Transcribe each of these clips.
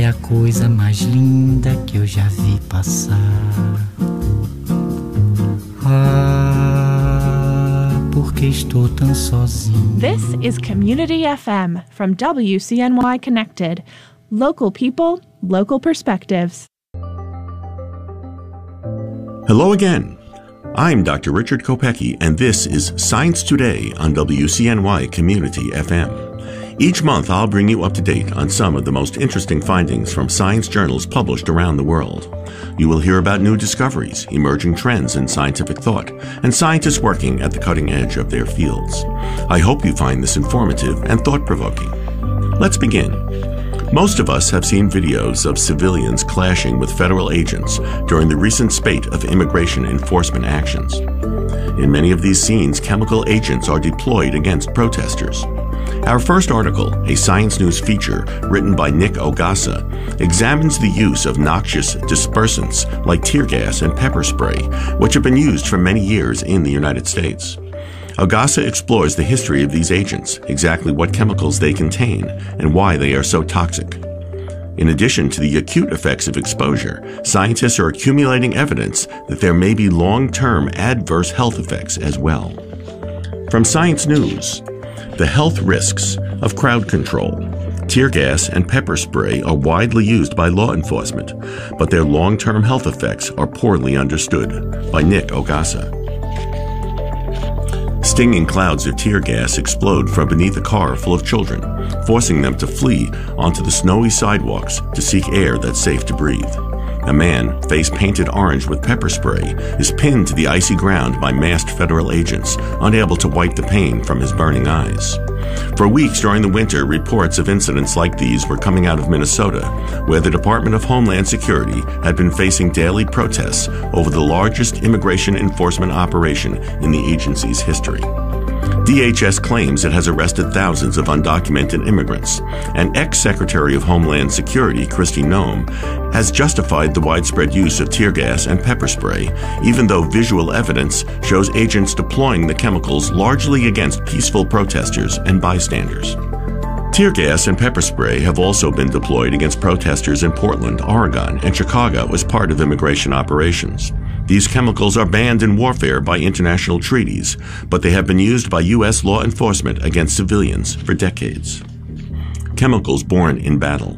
é a coisa mais linda que eu já vi passar. Porque estou tão sozinho. This is Community FM from WCNY Connected. Local people, local perspectives. Hello again. I'm Dr. Richard Kopecki, and this is Science Today on WCNY Community FM. Each month, I'll bring you up to date on some of the most interesting findings from science journals published around the world. You will hear about new discoveries, emerging trends in scientific thought, and scientists working at the cutting edge of their fields. I hope you find this informative and thought-provoking. Let's begin. Most of us have seen videos of civilians clashing with federal agents during the recent spate of immigration enforcement actions. In many of these scenes, chemical agents are deployed against protesters. Our first article, a Science News feature written by Nick Ogassa, examines the use of noxious dispersants like tear gas and pepper spray, which have been used for many years in the United States. Ogassa explores the history of these agents, exactly what chemicals they contain, and why they are so toxic. In addition to the acute effects of exposure, scientists are accumulating evidence that there may be long-term adverse health effects as well. From Science News, the health risks of crowd control. Tear gas and pepper spray are widely used by law enforcement, but their long-term health effects are poorly understood. By Nick Ogassa. Stinging clouds of tear gas explode from beneath a car full of children, forcing them to flee onto the snowy sidewalks to seek air that's safe to breathe. A man, face painted orange with pepper spray, is pinned to the icy ground by masked federal agents, unable to wipe the pain from his burning eyes. For weeks during the winter, reports of incidents like these were coming out of Minnesota, where the Department of Homeland Security had been facing daily protests over the largest immigration enforcement operation in the agency's history. DHS claims it has arrested thousands of undocumented immigrants, and ex-Secretary of Homeland Security Kristi Noem has justified the widespread use of tear gas and pepper spray, even though visual evidence shows agents deploying the chemicals largely against peaceful protesters and bystanders. Tear gas and pepper spray have also been deployed against protesters in Portland, Oregon, and Chicago as part of immigration operations. These chemicals are banned in warfare by international treaties, but they have been used by U.S. law enforcement against civilians for decades. Chemicals born in battle.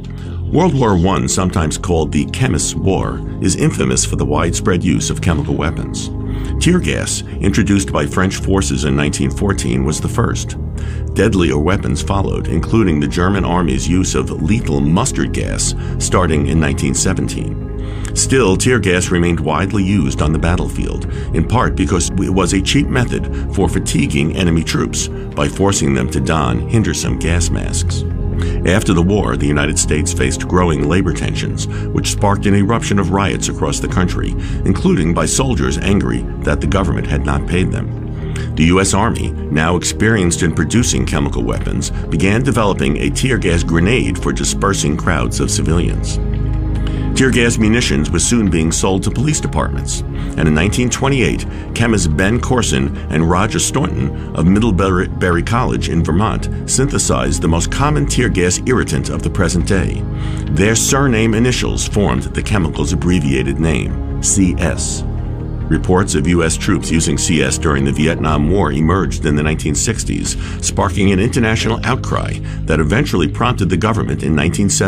World War I, sometimes called the Chemists' War, is infamous for the widespread use of chemical weapons. Tear gas, introduced by French forces in 1914, was the first. Deadlier weapons followed, including the German Army's use of lethal mustard gas starting in 1917. Still, tear gas remained widely used on the battlefield, in part because it was a cheap method for fatiguing enemy troops by forcing them to don hindersome gas masks. After the war, the United States faced growing labor tensions, which sparked an eruption of riots across the country, including by soldiers angry that the government had not paid them. The U.S. Army, now experienced in producing chemical weapons, began developing a tear gas grenade for dispersing crowds of civilians. Tear gas munitions was soon being sold to police departments, and in 1928, chemists Ben Corson and Roger Staunton of Middlebury College in Vermont synthesized the most common tear gas irritant of the present day. Their surname initials formed the chemical's abbreviated name, CS. Reports of U.S. troops using CS during the Vietnam War emerged in the 1960s, sparking an international outcry that eventually prompted the government in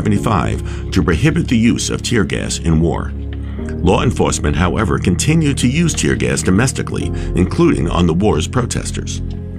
1975 to prohibit the use of tear gas in war. Law enforcement, however, continued to use tear gas domestically, including on the war's protesters.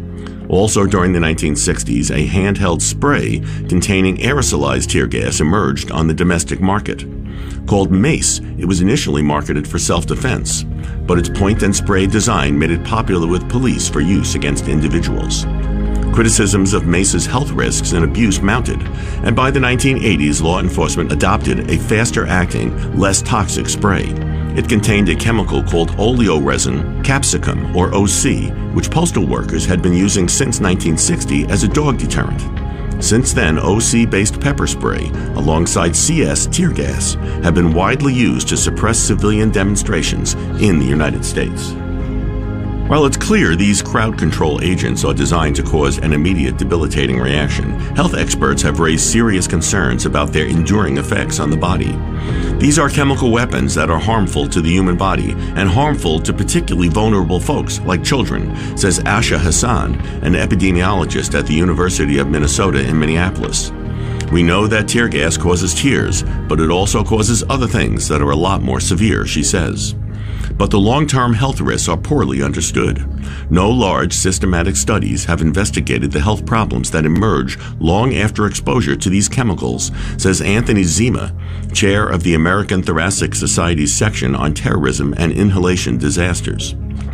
Also during the 1960s, a handheld spray containing aerosolized tear gas emerged on the domestic market. Called Mace, it was initially marketed for self-defense, but its point-and-spray design made it popular with police for use against individuals. Criticisms of Mace's health risks and abuse mounted, and by the 1980s, law enforcement adopted a faster-acting, less toxic spray. It contained a chemical called oleoresin capsicum, or OC, which postal workers had been using since 1960 as a dog deterrent. Since then, OC-based pepper spray, alongside CS tear gas, have been widely used to suppress civilian demonstrations in the United States. While it's clear these crowd control agents are designed to cause an immediate debilitating reaction, health experts have raised serious concerns about their enduring effects on the body. These are chemical weapons that are harmful to the human body and harmful to particularly vulnerable folks like children, says Asha Hassan, an epidemiologist at the University of Minnesota in Minneapolis. We know that tear gas causes tears, but it also causes other things that are a lot more severe, she says. But the long-term health risks are poorly understood. No large systematic studies have investigated the health problems that emerge long after exposure to these chemicals, says Anthony Zima, chair of the American Thoracic Society's section on terrorism and inhalation disasters.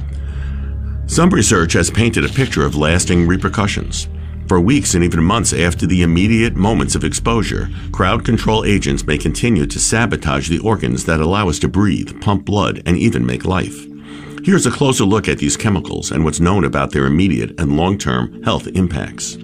Some research has painted a picture of lasting repercussions. For weeks and even months after the immediate moments of exposure, crowd control agents may continue to sabotage the organs that allow us to breathe, pump blood, and even make life. Here's a closer look at these chemicals and what's known about their immediate and long-term health impacts.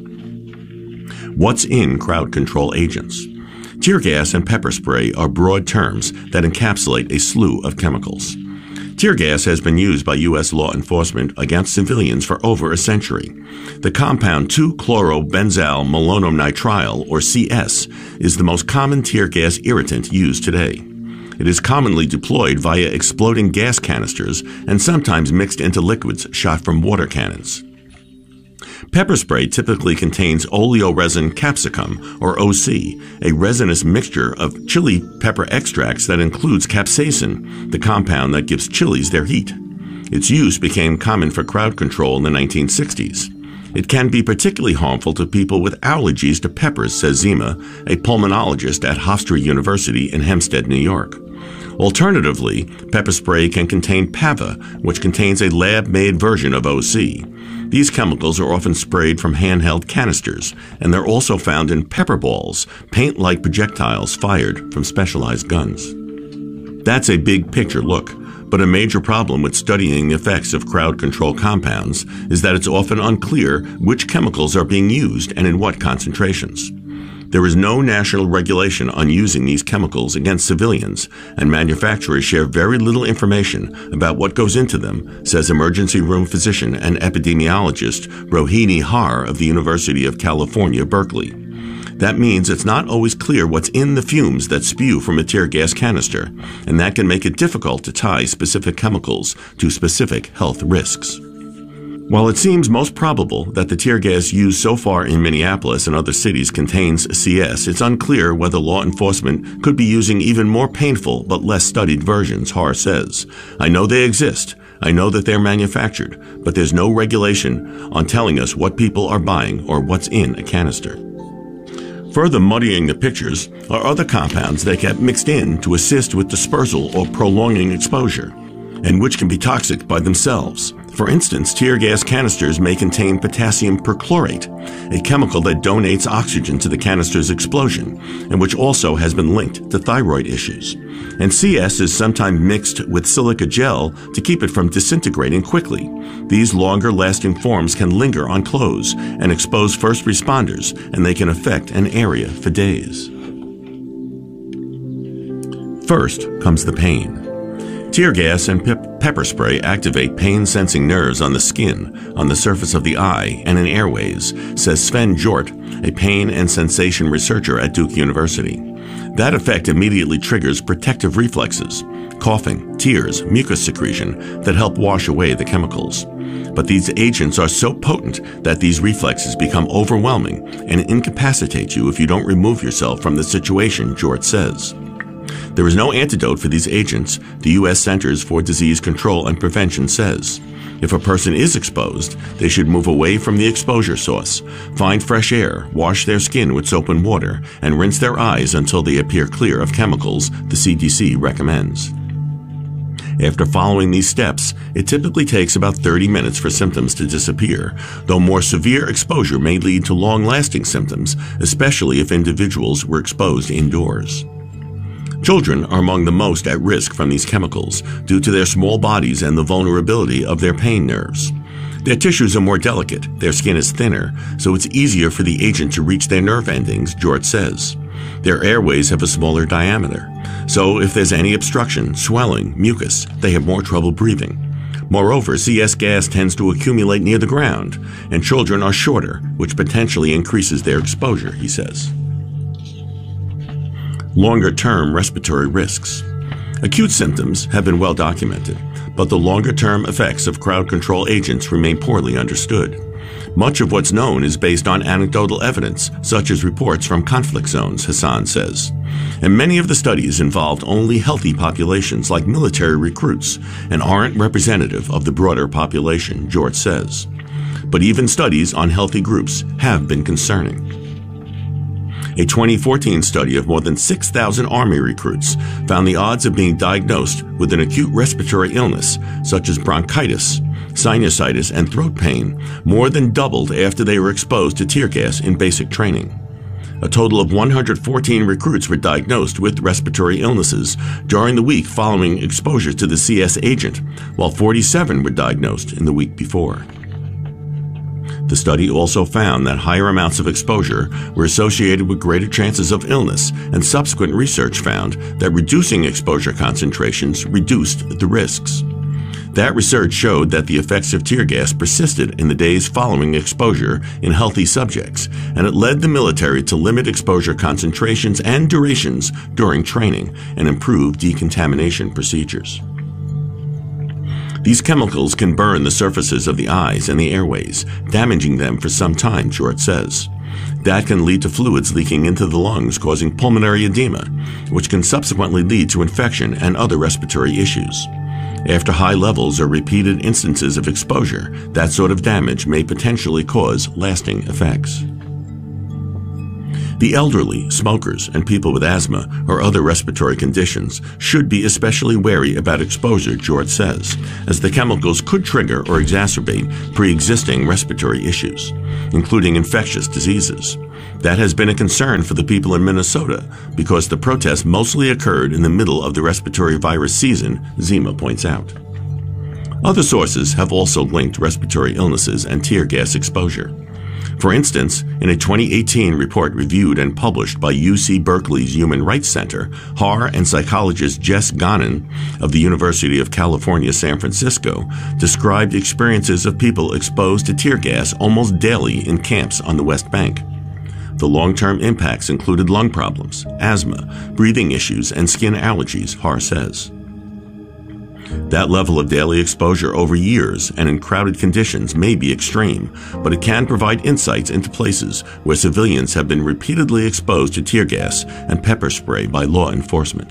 What's in crowd control agents? Tear gas and pepper spray are broad terms that encapsulate a slew of chemicals. Tear gas has been used by U.S. law enforcement against civilians for over a century. The compound 2-chlorobenzyl malonumnitrile, or CS, is the most common tear gas irritant used today. It is commonly deployed via exploding gas canisters and sometimes mixed into liquids shot from water cannons. Pepper spray typically contains oleoresin capsicum, or OC, a resinous mixture of chili pepper extracts that includes capsaicin, the compound that gives chilies their heat. Its use became common for crowd control in the 1960s. It can be particularly harmful to people with allergies to peppers, says Zima, a pulmonologist at Hofstra University in Hempstead, New York. Alternatively, pepper spray can contain PAVA, which contains a lab-made version of OC. These chemicals are often sprayed from handheld canisters, and they're also found in pepper balls, paint-like projectiles fired from specialized guns. That's a big picture look, but a major problem with studying the effects of crowd control compounds is that it's often unclear which chemicals are being used and in what concentrations. There is no national regulation on using these chemicals against civilians, and manufacturers share very little information about what goes into them, says emergency room physician and epidemiologist Rohini Har of the University of California, Berkeley. That means it's not always clear what's in the fumes that spew from a tear gas canister, and that can make it difficult to tie specific chemicals to specific health risks. While it seems most probable that the tear gas used so far in Minneapolis and other cities contains CS, it's unclear whether law enforcement could be using even more painful but less studied versions, Har says. I know they exist. I know that they're manufactured, but there's no regulation on telling us what people are buying or what's in a canister. Further muddying the pictures are other compounds that get mixed in to assist with dispersal or prolonging exposure, and which can be toxic by themselves. For instance, tear gas canisters may contain potassium perchlorate, a chemical that donates oxygen to the canister's explosion, and which also has been linked to thyroid issues. And CS is sometimes mixed with silica gel to keep it from disintegrating quickly. These longer-lasting forms can linger on clothes and expose first responders, and they can affect an area for days. First comes the pain. Tear gas and pepper spray activate pain-sensing nerves on the skin, on the surface of the eye, and in airways, says Sven Jort, a pain and sensation researcher at Duke University. That effect immediately triggers protective reflexes, coughing, tears, mucus secretion that help wash away the chemicals. But these agents are so potent that these reflexes become overwhelming and incapacitate you if you don't remove yourself from the situation, Jort says. There is no antidote for these agents, the U.S. Centers for Disease Control and Prevention says. If a person is exposed, they should move away from the exposure source, find fresh air, wash their skin with soap and water, and rinse their eyes until they appear clear of chemicals the CDC recommends. After following these steps, it typically takes about 30 minutes for symptoms to disappear, though more severe exposure may lead to long-lasting symptoms, especially if individuals were exposed indoors. Children are among the most at risk from these chemicals due to their small bodies and the vulnerability of their pain nerves. Their tissues are more delicate, their skin is thinner, so it's easier for the agent to reach their nerve endings, Jort says. Their airways have a smaller diameter, so if there's any obstruction, swelling, mucus, they have more trouble breathing. Moreover, CS gas tends to accumulate near the ground, and children are shorter, which potentially increases their exposure, he says. Longer-term respiratory risks. Acute symptoms have been well documented, but the longer-term effects of crowd control agents remain poorly understood. Much of what's known is based on anecdotal evidence, such as reports from conflict zones, Hassan says. And many of the studies involved only healthy populations like military recruits and aren't representative of the broader population, George says. But even studies on healthy groups have been concerning. A 2014 study of more than 6,000 Army recruits found the odds of being diagnosed with an acute respiratory illness, such as bronchitis, sinusitis, and throat pain, more than doubled after they were exposed to tear gas in basic training. A total of 114 recruits were diagnosed with respiratory illnesses during the week following exposure to the CS agent, while 47 were diagnosed in the week before. The study also found that higher amounts of exposure were associated with greater chances of illness, and subsequent research found that reducing exposure concentrations reduced the risks. That research showed that the effects of tear gas persisted in the days following exposure in healthy subjects, and it led the military to limit exposure concentrations and durations during training and improve decontamination procedures. These chemicals can burn the surfaces of the eyes and the airways, damaging them for some time, George says. That can lead to fluids leaking into the lungs, causing pulmonary edema, which can subsequently lead to infection and other respiratory issues. After high levels or repeated instances of exposure, that sort of damage may potentially cause lasting effects. The elderly, smokers, and people with asthma or other respiratory conditions should be especially wary about exposure, George says, as the chemicals could trigger or exacerbate pre-existing respiratory issues, including infectious diseases. That has been a concern for the people in Minnesota because the protests mostly occurred in the middle of the respiratory virus season, Zima points out. Other sources have also linked respiratory illnesses and tear gas exposure. For instance, in a 2018 report reviewed and published by UC Berkeley's Human Rights Center, Har and psychologist Jess Ganin of the University of California, San Francisco described experiences of people exposed to tear gas almost daily in camps on the West Bank. The long-term impacts included lung problems, asthma, breathing issues, and skin allergies, Har says. That level of daily exposure over years and in crowded conditions may be extreme, but it can provide insights into places where civilians have been repeatedly exposed to tear gas and pepper spray by law enforcement.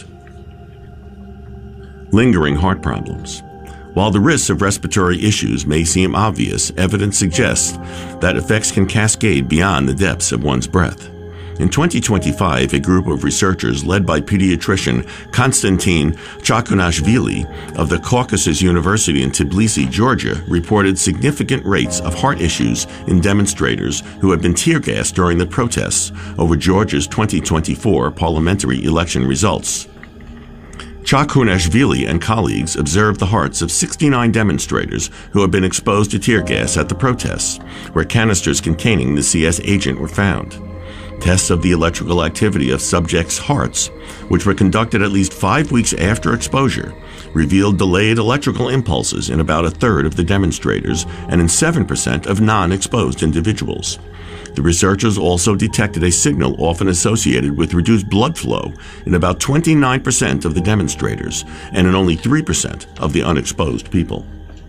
Lingering heart problems. While the risks of respiratory issues may seem obvious, evidence suggests that effects can cascade beyond the depths of one's breath. In 2025, a group of researchers led by pediatrician Konstantin Chakunashvili of the Caucasus University in Tbilisi, Georgia, reported significant rates of heart issues in demonstrators who had been tear gassed during the protests over Georgia's 2024 parliamentary election results. Chakunashvili and colleagues observed the hearts of 69 demonstrators who had been exposed to tear gas at the protests, where canisters containing the CS agent were found. Tests of the electrical activity of subjects' hearts, which were conducted at least 5 weeks after exposure, revealed delayed electrical impulses in about a third of the demonstrators and in 7% of non-exposed individuals. The researchers also detected a signal often associated with reduced blood flow in about 29% of the demonstrators and in only 3% of the unexposed people.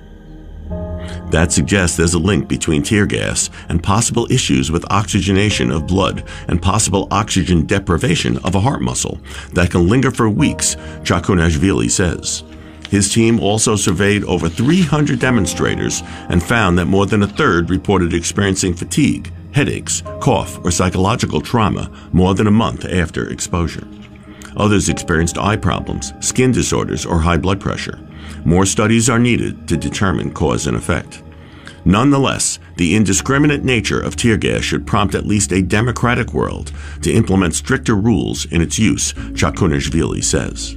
That suggests there's a link between tear gas and possible issues with oxygenation of blood and possible oxygen deprivation of a heart muscle that can linger for weeks, Chakunashvili says. His team also surveyed over 300 demonstrators and found that more than a third reported experiencing fatigue, headaches, cough, or psychological trauma more than a month after exposure. Others experienced eye problems, skin disorders, or high blood pressure. More studies are needed to determine cause and effect. Nonetheless, the indiscriminate nature of tear gas should prompt at least a democratic world to implement stricter rules in its use, Chakunashvili says.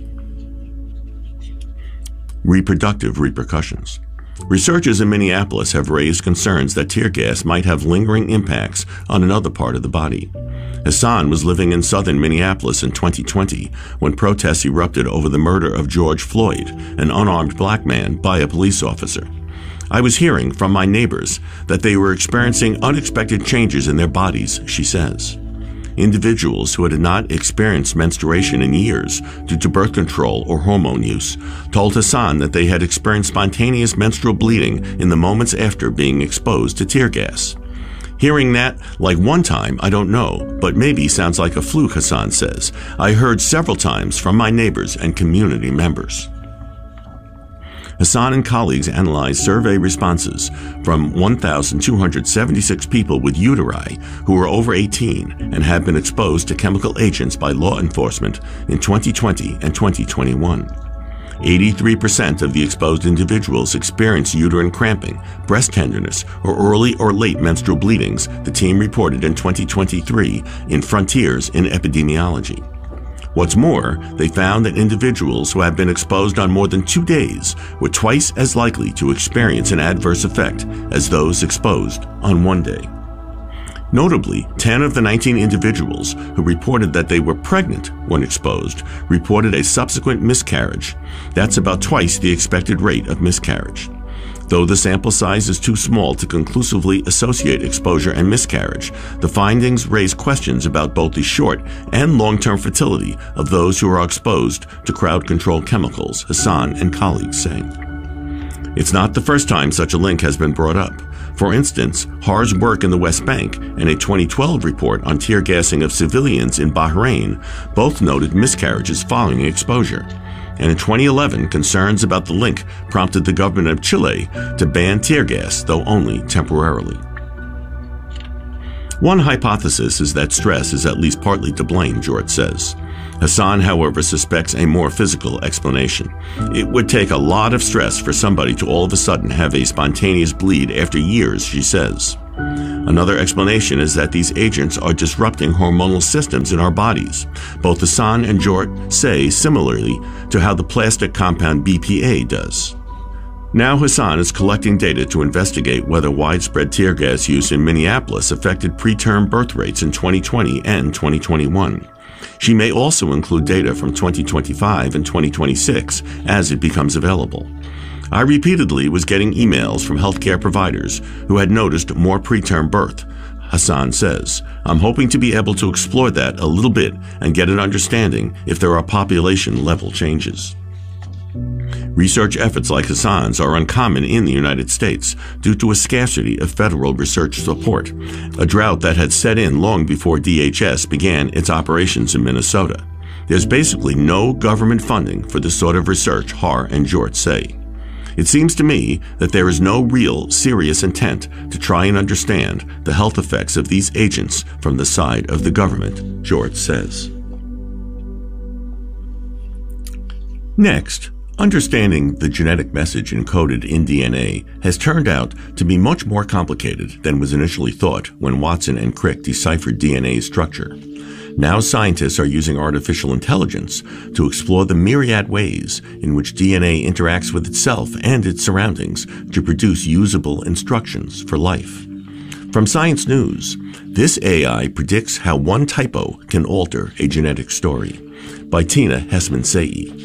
Reproductive repercussions. Researchers in Minneapolis have raised concerns that tear gas might have lingering impacts on another part of the body. Hassan was living in southern Minneapolis in 2020 when protests erupted over the murder of George Floyd, an unarmed black man, by a police officer. I was hearing from my neighbors that they were experiencing unexpected changes in their bodies, she says. Individuals who had not experienced menstruation in years due to birth control or hormone use told Hassan that they had experienced spontaneous menstrual bleeding in the moments after being exposed to tear gas. Hearing that, like one time, I don't know, but maybe sounds like a fluke, Hassan says. I heard several times from my neighbors and community members. Hassan and colleagues analyzed survey responses from 1,276 people with uteri who were over 18 and had been exposed to chemical agents by law enforcement in 2020 and 2021. 83% of the exposed individuals experienced uterine cramping, breast tenderness, or early or late menstrual bleedings, the team reported in 2023 in Frontiers in Epidemiology. What's more, they found that individuals who have been exposed on more than 2 days were twice as likely to experience an adverse effect as those exposed on 1 day. Notably, 10 of the 19 individuals who reported that they were pregnant when exposed reported a subsequent miscarriage. That's about twice the expected rate of miscarriage. Though the sample size is too small to conclusively associate exposure and miscarriage, the findings raise questions about both the short and long-term fertility of those who are exposed to crowd-control chemicals, Hassan and colleagues say. It's not the first time such a link has been brought up. For instance, Har's work in the West Bank and a 2012 report on tear gassing of civilians in Bahrain both noted miscarriages following exposure. And in 2011, concerns about the link prompted the government of Chile to ban tear gas, though only temporarily. One hypothesis is that stress is at least partly to blame, George says. Hassan, however, suspects a more physical explanation. It would take a lot of stress for somebody to all of a sudden have a spontaneous bleed after years, she says. Another explanation is that these agents are disrupting hormonal systems in our bodies. Both Hassan and George say similarly to how the plastic compound BPA does. Now Hassan is collecting data to investigate whether widespread tear gas use in Minneapolis affected preterm birth rates in 2020 and 2021. She may also include data from 2025 and 2026 as it becomes available. I repeatedly was getting emails from healthcare providers who had noticed more preterm birth, Hassan says. I'm hoping to be able to explore that a little bit and get an understanding if there are population-level changes. Research efforts like Hassan's are uncommon in the United States due to a scarcity of federal research support, a drought that had set in long before DHS began its operations in Minnesota. There's basically no government funding for the sort of research Har and George say. It seems to me that there is no real, serious intent to try and understand the health effects of these agents from the side of the government, George says. Next, understanding the genetic message encoded in DNA has turned out to be much more complicated than was initially thought when Watson and Crick deciphered DNA's structure. Now scientists are using artificial intelligence to explore the myriad ways in which DNA interacts with itself and its surroundings to produce usable instructions for life. From Science News, this AI predicts how one typo can alter a genetic story. By Tina Hessman-Sayi.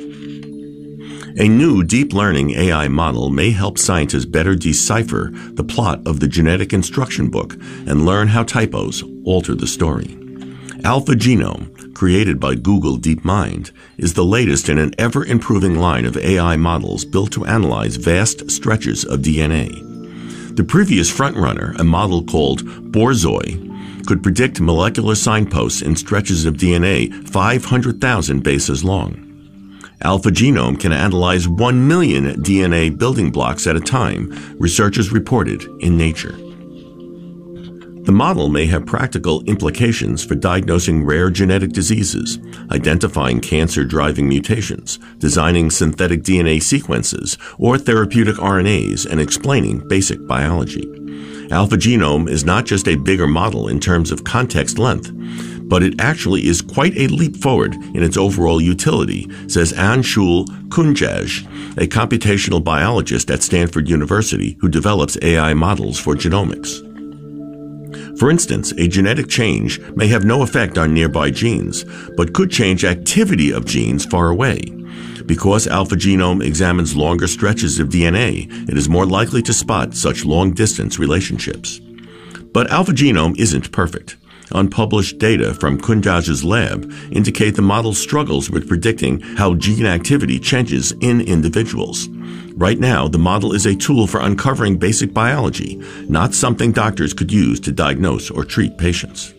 A new deep learning AI model may help scientists better decipher the plot of the genetic instruction book and learn how typos alter the story. AlphaGenome, created by Google DeepMind, is the latest in an ever-improving line of AI models built to analyze vast stretches of DNA. The previous frontrunner, a model called Borzoi, could predict molecular signposts in stretches of DNA 500,000 bases long. AlphaGenome can analyze 1 million DNA building blocks at a time, researchers reported in Nature. The model may have practical implications for diagnosing rare genetic diseases, identifying cancer-driving mutations, designing synthetic DNA sequences, or therapeutic RNAs, and explaining basic biology. AlphaGenome is not just a bigger model in terms of context length, but it actually is quite a leap forward in its overall utility, says Anshul Kunjaj, a computational biologist at Stanford University who develops AI models for genomics. For instance, a genetic change may have no effect on nearby genes, but could change activity of genes far away. Because AlphaGenome examines longer stretches of DNA, it is more likely to spot such long-distance relationships. But AlphaGenome isn't perfect. Unpublished data from Kunjaj's lab indicate the model struggles with predicting how gene activity changes in individuals. Right now, the model is a tool for uncovering basic biology, not something doctors could use to diagnose or treat patients.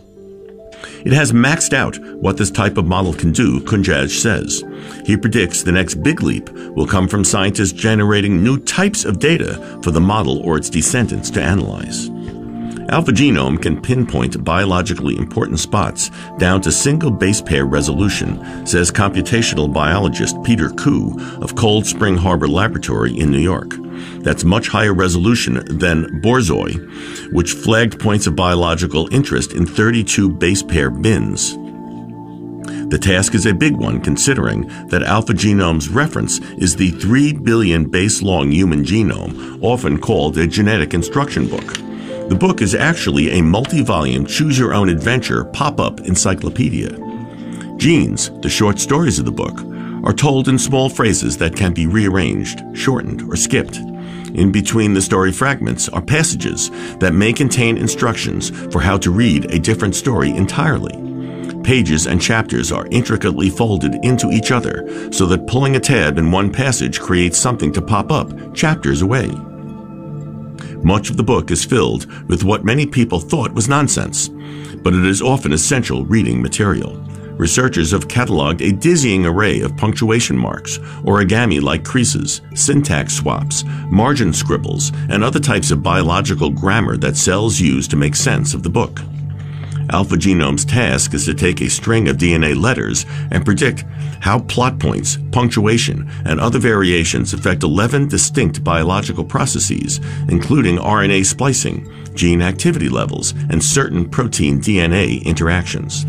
It has maxed out what this type of model can do, Kunjaj says. He predicts the next big leap will come from scientists generating new types of data for the model or its descendants to analyze. AlphaGenome can pinpoint biologically important spots down to single base pair resolution, says computational biologist Peter Koo of Cold Spring Harbor Laboratory in New York. That's much higher resolution than Borzoi, which flagged points of biological interest in 32 base pair bins. The task is a big one, considering that AlphaGenome's reference is the 3 billion base-long human genome, often called a genetic instruction book. The book is actually a multi-volume choose-your-own-adventure pop-up encyclopedia. Genes, the short stories of the book, are told in small phrases that can be rearranged, shortened, or skipped. In between the story fragments are passages that may contain instructions for how to read a different story entirely. Pages and chapters are intricately folded into each other so that pulling a tab in one passage creates something to pop up chapters away. Much of the book is filled with what many people thought was nonsense, but it is often essential reading material. Researchers have cataloged a dizzying array of punctuation marks, origami-like creases, syntax swaps, margin scribbles, and other types of biological grammar that cells use to make sense of the book. AlphaGenome's task is to take a string of DNA letters and predict how plot points, punctuation, and other variations affect 11 distinct biological processes, including RNA splicing, gene activity levels, and certain protein-DNA interactions.